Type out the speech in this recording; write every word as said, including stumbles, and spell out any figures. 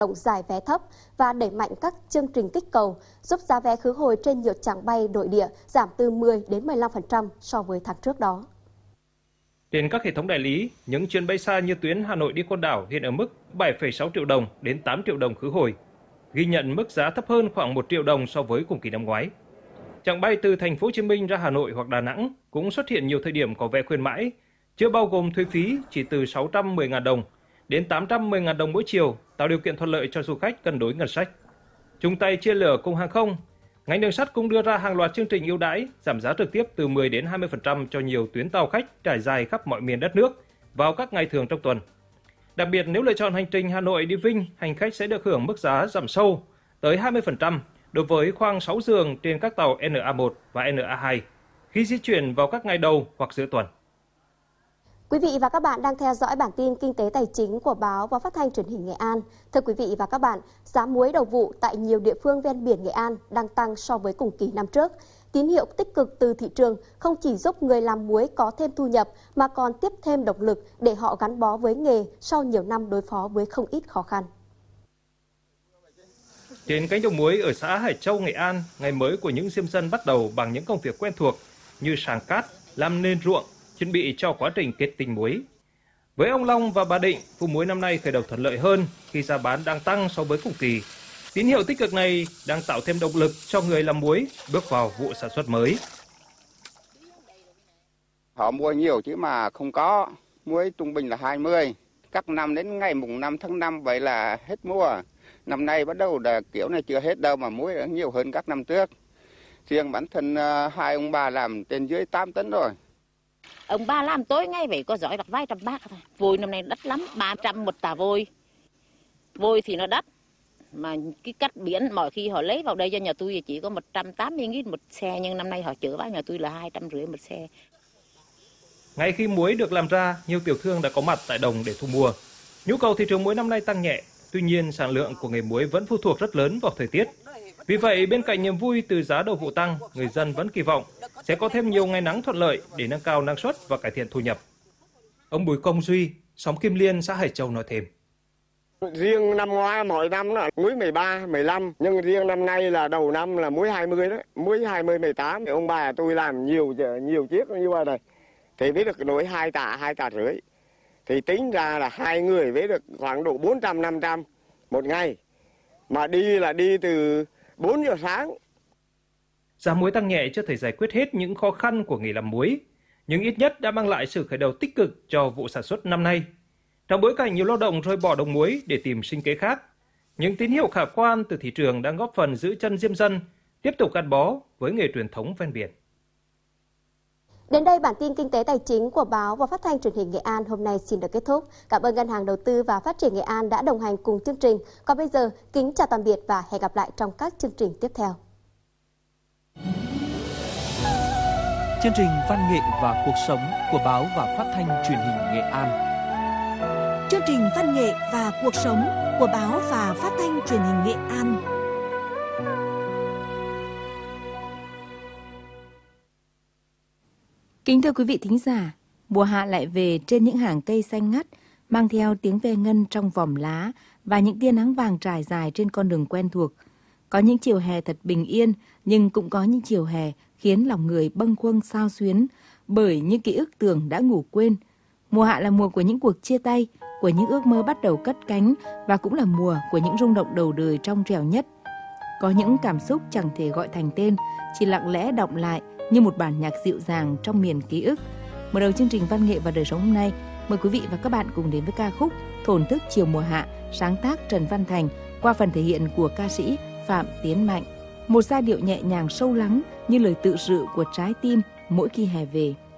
động giải vé thấp và đẩy mạnh các chương trình kích cầu, giúp giá vé khứ hồi trên nhiều chặng bay nội địa giảm từ mười đến mười lăm phần trăm so với tháng trước đó. Trên các hệ thống đại lý, những chuyến bay xa như tuyến Hà Nội đi Côn Đảo hiện ở mức bảy phẩy sáu triệu đồng đến tám triệu đồng khứ hồi, ghi nhận mức giá thấp hơn khoảng một triệu đồng so với cùng kỳ năm ngoái. Chặng bay từ thành phố Hồ Chí Minh ra Hà Nội hoặc Đà Nẵng cũng xuất hiện nhiều thời điểm có vé khuyến mãi, chưa bao gồm thuế phí chỉ từ sáu trăm mười nghìn đồng đến tám trăm mười nghìn đồng mỗi chiều, tạo điều kiện thuận lợi cho du khách cân đối ngân sách. Chung tay chia lửa cùng hàng không, ngành đường sắt cũng đưa ra hàng loạt chương trình ưu đãi, giảm giá trực tiếp từ mười đến hai mươi phần trăm cho nhiều tuyến tàu khách trải dài khắp mọi miền đất nước vào các ngày thường trong tuần. Đặc biệt nếu lựa chọn hành trình Hà Nội đi Vinh, hành khách sẽ được hưởng mức giá giảm sâu tới hai mươi phần trăm đối với khoang sáu giường trên các tàu N A một và N A hai khi di chuyển vào các ngày đầu hoặc giữa tuần. Quý vị và các bạn đang theo dõi bản tin kinh tế tài chính của báo và phát thanh truyền hình Nghệ An. Thưa quý vị và các bạn, giá muối đầu vụ tại nhiều địa phương ven biển Nghệ An đang tăng so với cùng kỳ năm trước. Tín hiệu tích cực từ thị trường không chỉ giúp người làm muối có thêm thu nhập mà còn tiếp thêm động lực để họ gắn bó với nghề sau nhiều năm đối phó với không ít khó khăn. Trên cánh đồng muối ở xã Hải Châu, Nghệ An, ngày mới của những diêm dân bắt đầu bằng những công việc quen thuộc như sàng cát, làm nền ruộng, chuẩn bị cho quá trình kết tinh muối. Với ông Long và bà Định, vụ muối năm nay khởi đầu thuận lợi hơn khi giá bán đang tăng so với cùng kỳ. Tín hiệu tích cực này đang tạo thêm động lực cho người làm muối bước vào vụ sản xuất mới. Họ mua nhiều chứ mà không có, muối trung bình là hai mươi. Các năm đến ngày mùng năm tháng năm vậy là hết mua. Năm nay bắt đầu là kiểu này chưa hết đâu mà muối đã nhiều hơn các năm trước. Riêng bản thân uh, hai ông bà làm trên dưới tám tấn rồi. Ông ba làm tối ngay vậy có giỏi được vài trăm bác thôi. Vôi năm nay đắt lắm, ba trăm một tà vôi. Vôi thì nó đắt. Mà cái cách biển mọi khi họ lấy vào đây cho nhà tôi chỉ có một trăm tám mươi nghìn một xe, nhưng năm nay họ chở vào nhà tôi là hai trăm rưỡi một xe. Ngay khi muối được làm ra, nhiều tiểu thương đã có mặt tại đồng để thu mua. Nhu cầu thị trường muối năm nay tăng nhẹ, tuy nhiên sản lượng của nghề muối vẫn phụ thuộc rất lớn vào thời tiết. Vì vậy, bên cạnh niềm vui từ giá đầu vụ tăng, người dân vẫn kỳ vọng sẽ có thêm nhiều ngày nắng thuận lợi để nâng cao năng suất và cải thiện thu nhập. Ông Bùi Công Duy, xóm Kim Liên, xã Hải Châu nói thêm. Riêng năm ngoái mỗi năm là muối mười ba, mười lăm, nhưng riêng năm nay là đầu năm là muối hai mươi đấy, muối hai mươi, mười tám. Ông bà tôi làm nhiều nhiều chiếc như vậy này, thì biết được nổi hai tạ, hai tạ rưỡi. Thì tính ra là hai người với được khoảng độ bốn trăm, năm trăm một ngày. Mà đi là đi từ bốn giờ sáng. Giá muối tăng nhẹ chưa thể giải quyết hết những khó khăn của nghề làm muối, nhưng ít nhất đã mang lại sự khởi đầu tích cực cho vụ sản xuất năm nay. Trong bối cảnh nhiều lao động rời bỏ đồng muối để tìm sinh kế khác, những tín hiệu khả quan từ thị trường đang góp phần giữ chân diêm dân tiếp tục gắn bó với nghề truyền thống ven biển. Đến đây bản tin kinh tế tài chính của báo và phát thanh truyền hình Nghệ An hôm nay xin được kết thúc. Cảm ơn Ngân hàng Đầu tư và Phát triển Nghệ An đã đồng hành cùng chương trình. Còn bây giờ, kính chào tạm biệt và hẹn gặp lại trong các chương trình tiếp theo. Chương trình Văn nghệ và cuộc sống của báo và phát thanh truyền hình Nghệ An. Chương trình Văn nghệ và cuộc sống của báo và phát thanh truyền hình Nghệ An. Kính thưa quý vị thính giả, mùa hạ lại về trên những hàng cây xanh ngắt, mang theo tiếng ve ngân trong vòm lá và những tia nắng vàng trải dài trên con đường quen thuộc. Có những chiều hè thật bình yên, nhưng cũng có những chiều hè khiến lòng người bâng khuâng xao xuyến bởi những ký ức tưởng đã ngủ quên. Mùa hạ là mùa của những cuộc chia tay, của những ước mơ bắt đầu cất cánh và cũng là mùa của những rung động đầu đời trong trẻo nhất. Có những cảm xúc chẳng thể gọi thành tên, chỉ lặng lẽ đọng lại như một bản nhạc dịu dàng trong miền ký ức. Mở đầu chương trình Văn nghệ và đời sống hôm nay, mời quý vị và các bạn cùng đến với ca khúc Thổn thức chiều mùa hạ, sáng tác Trần Văn Thành qua phần thể hiện của ca sĩ Phạm Tiến Mạnh. Một giai điệu nhẹ nhàng sâu lắng như lời tự sự của trái tim mỗi khi hè về.